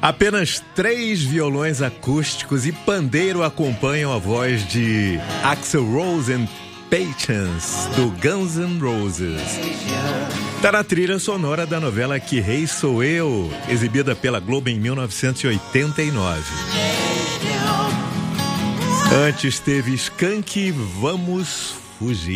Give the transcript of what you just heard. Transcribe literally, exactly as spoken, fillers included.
Apenas três violões acústicos e pandeiro acompanham a voz de Axl Rose and Patience, do Guns N' Roses. Está na trilha sonora da novela Que Rei Sou Eu, exibida pela Globo em mil novecentos e oitenta e nove. Antes teve Skank, Vamos Fugir.